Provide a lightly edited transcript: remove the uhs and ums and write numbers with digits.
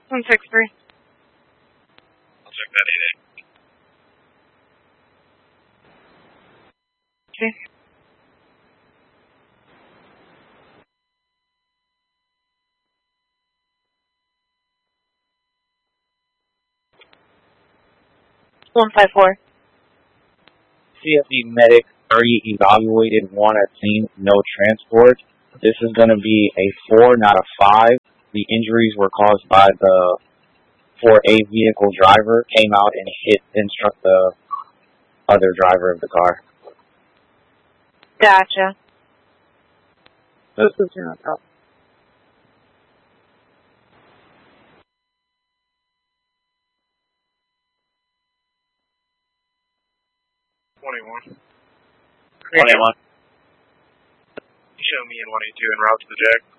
163. I'll check that in. Okay. $154. CFD Medic 3 evaluated 1 at scene, no transport. This is going to be a 4, not a 5. The injuries were caused by the 4A vehicle driver, came out and hit and struck the other driver of the car. Gotcha. This is your problem. $21. 21. You show me in 182 en route to the jack.